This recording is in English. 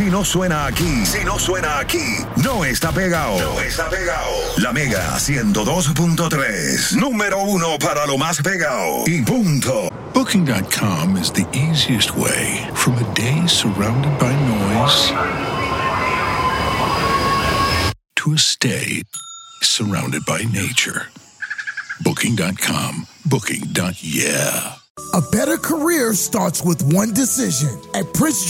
Si no suena aquí, no está pegado. La Mega 102.3, número 1 para lo más pegado. Y punto. Booking.com is the easiest way from a day surrounded by noise to a stay surrounded by nature. Booking.com. Booking.yeah. A better career starts with one decision. At Prince